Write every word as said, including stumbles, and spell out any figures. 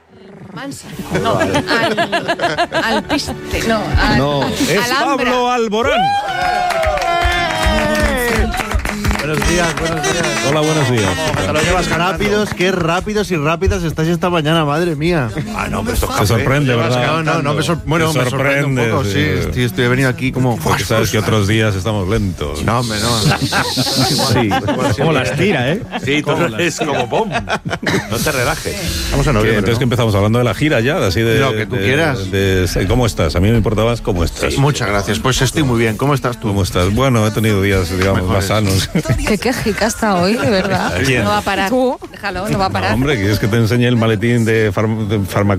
Mansa. No, al, al piste. No, al, no, es Alhambra. Pablo Alborán. Buenos días, buenos días. Hola, buenos días. Te lo llevas rápidos, qué rápidos y rápidas estáis esta mañana, madre mía. Ah, no, pero esto es Te café. sorprende, ¿verdad? No, no, no me, sor- bueno, Te me sorprende un poco, sorprende, sí. sí. Estoy, estoy he venido aquí como... Porque sabes que otros días estamos lentos. No, hombre, no. Sí, Como las tira, ¿eh? sí, tú eres como bom. No te relajes. Vamos a ¿Qué? noviembre, Entonces que ¿no? empezamos hablando de la gira ya, así de... Lo que tú de- quieras. de- de- ¿Cómo estás? A mí me importaba cómo estás. Muchas gracias, pues estoy muy bien. ¿Cómo estás tú? ¿Cómo estás? Bueno, he tenido días, digamos, Mejores. más sanos. Qué quejica está hoy, de verdad. ¿Quién? No va a parar. Tú, déjalo, no va a parar. No, hombre, ¿quieres que te enseñe el maletín de, farm- de